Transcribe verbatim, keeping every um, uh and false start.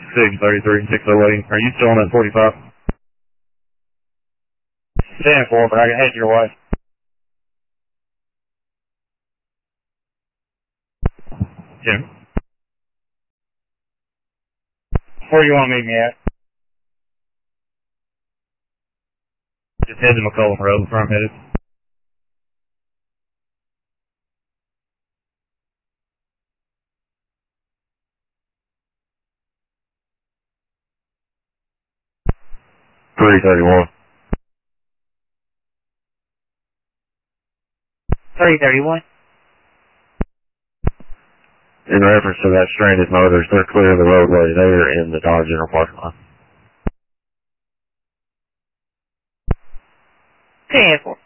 six thirty-three, six oh eight. Are you still on that forty-five? ten four, but I can head your way. Jim? Where do you want to meet me at? Just head to McCollum Road, where I'm headed. three thirty-one. three thirty-one. In reference to that stranded motors, they're clear of the roadway. They are in the Dollar General parking lot. ten four.